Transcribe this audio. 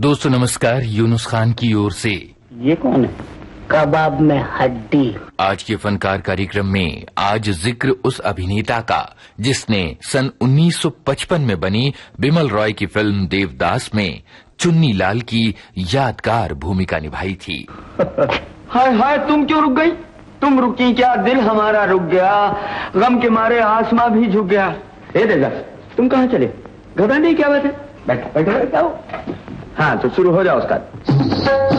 दोस्तों नमस्कार, यूनुस खान की ओर से। ये कौन है? कबाब में हड्डी। आज के फनकार कार्यक्रम में आज जिक्र उस अभिनेता का जिसने सन 1955 में बनी बिमल रॉय की फिल्म देवदास में चुन्नी लाल की यादगार भूमिका निभाई थी। हाय हाय, तुम क्यों रुक गई? तुम रुकी क्या? दिल हमारा रुक गया, गम के मारे आसमां भी झुक गया। ए देवदास, तुम कहाँ चले? घबराने की क्या बात है? बैठो बैठो बैठो। हाँ तो शुरू हो जाओ उसका।